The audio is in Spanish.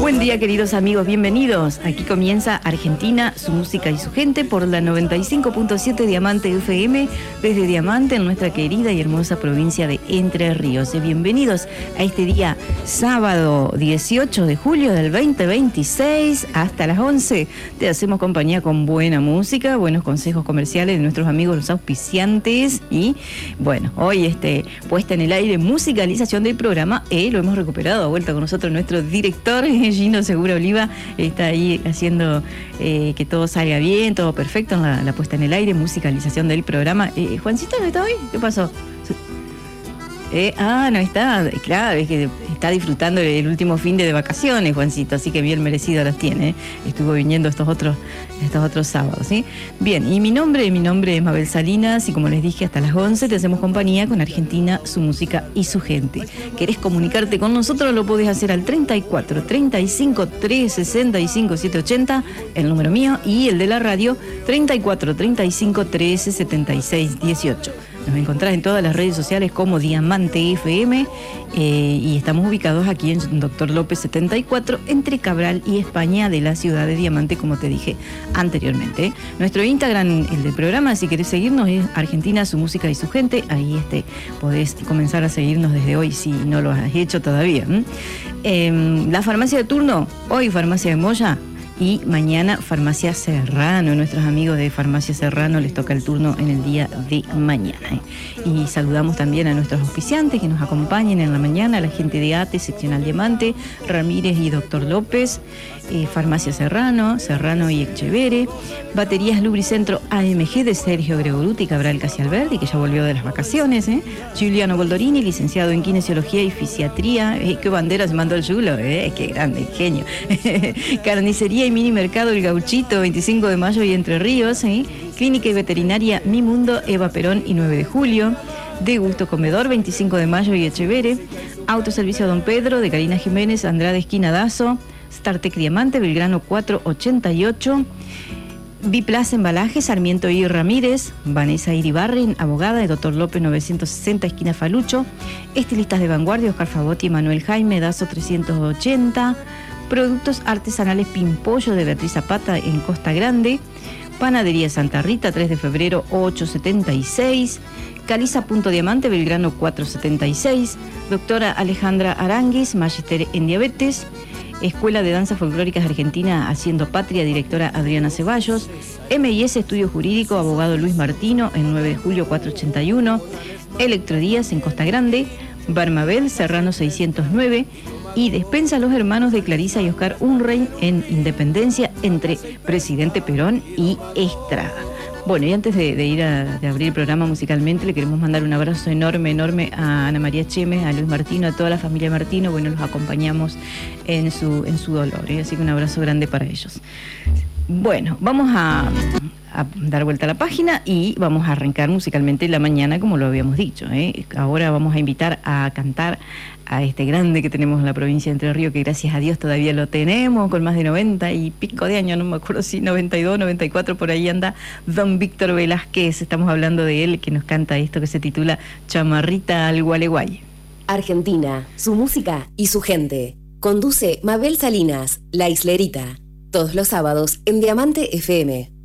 Buen día, queridos amigos, bienvenidos. Aquí comienza Argentina, su música y su gente por la 95.7 Diamante FM, desde Diamante, en nuestra querida y hermosa provincia de Entre Ríos. Bienvenidos a este día sábado 18 de julio del 2026, hasta las 11. Te hacemos compañía con buena música, buenos consejos comerciales de nuestros amigos los auspiciantes y, bueno, hoy puesta en el aire musicalización del programa, lo hemos recuperado, a vuelta con nosotros nuestro director, Gino Segura Oliva, está ahí haciendo que todo salga bien, todo perfecto en la puesta en el aire, musicalización del programa. Juancito, ¿no está hoy? ¿Qué pasó? No está, claro, es que está disfrutando el último fin de vacaciones, Juancito, así que bien merecido las tiene, estuvo viniendo estos otros sábados, ¿sí? Bien, y mi nombre es Mabel Salinas, y como les dije, hasta las 11 te hacemos compañía con Argentina, su música y su gente. ¿Querés comunicarte con nosotros? Lo podés hacer al 34 35 365 780, el número mío, y el de la radio 34 35 13 76 18. Nos encontrás en todas las redes sociales como Diamante FM y estamos ubicados aquí en Doctor López 74, entre Cabral y España, de la ciudad de Diamante, como te dije anteriormente. Nuestro Instagram, el del programa, si querés seguirnos, es Argentina, su música y su gente. Ahí podés comenzar a seguirnos desde hoy si no lo has hecho todavía. La farmacia de turno, hoy Farmacia de Moya. Y mañana Farmacia Serrano, nuestros amigos de Farmacia Serrano les toca el turno en el día de mañana. Y saludamos también a nuestros auspiciantes que nos acompañen en la mañana, a la gente de ATE, Seccional Diamante, Ramírez y Doctor López, Farmacia Serrano y Echevere, Baterías Lubricentro AMG de Sergio Gregoruti y Cabral Casialberti, que ya volvió de las vacaciones, Giuliano Goldorini, licenciado en Kinesiología y Fisiatría, qué bandera se mandó el Yulo, qué grande, genio. Carnicería y Mini Mercado El Gauchito, 25 de mayo y Entre Ríos, Clínica y Veterinaria Mi Mundo, Eva Perón y 9 de julio, De Gusto Comedor, 25 de mayo y Echevere, Autoservicio Don Pedro, de Karina Jiménez, Andrade Esquina Dazo, Startec Diamante, Belgrano 488, Biplaza Embalaje, Sarmiento y Ramírez, Vanessa Iribarren, abogada, de Doctor López 960, esquina Falucho, Estilistas de Vanguardia, Oscar Favotti y Manuel Jaime, Dazo 380, Productos Artesanales Pimpollo, de Beatriz Zapata, en Costa Grande, Panadería Santa Rita, 3 de febrero 876, Caliza Punto Diamante, Belgrano 476, Doctora Alejandra Aranguis, Magister en Diabetes, Escuela de Danzas Folclóricas Argentina Haciendo Patria, directora Adriana Ceballos, MIS Estudio Jurídico, abogado Luis Martino, en 9 de julio 481, Electrodías en Costa Grande, Barmabel Serrano 609, y Despensa Los Hermanos de Clarisa y Oscar Unrein, en Independencia, entre Presidente Perón y Estrada. Bueno, y antes de abrir el programa musicalmente, le queremos mandar un abrazo enorme a Ana María Chemes, a Luis Martino, a toda la familia Martino. Bueno, los acompañamos en su dolor, así que un abrazo grande para ellos. Bueno, vamos a dar vuelta a la página y vamos a arrancar musicalmente la mañana, como lo habíamos dicho. Ahora vamos a invitar a cantar a este grande que tenemos en la provincia de Entre Ríos, que gracias a Dios todavía lo tenemos, con más de 90 y pico de años, no me acuerdo si 92, 94, por ahí anda don Víctor Velázquez. Estamos hablando de él, que nos canta esto que se titula Chamarrita al Gualeguay. Argentina, su música y su gente. Conduce Mabel Salinas, La Islerita, todos los sábados en Diamante FM.